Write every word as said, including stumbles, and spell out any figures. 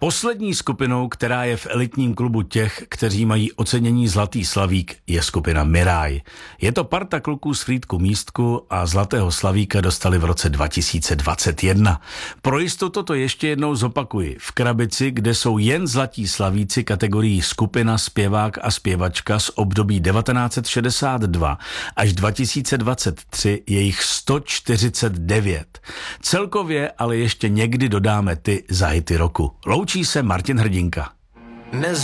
Poslední skupinou, která je v elitním klubu těch, kteří mají ocenění Zlatý slavík, je skupina Miráj. Je to parta kluků z Frýdku Místku a Zlatého slavíka dostali v roce dva tisíce dvacet jedna. Pro jistotu to ještě jednou zopakuji. V krabici, kde jsou jen Zlatí slavíci kategorií skupina, zpěvák a zpěvačka z období devatenáct set šedesát dva až dva tisíce dvacet tři, je jich sto čtyřicet devět. Celkově ale ještě někdy dodáme ty za hity roku. Loučí se Martin Hrdinka.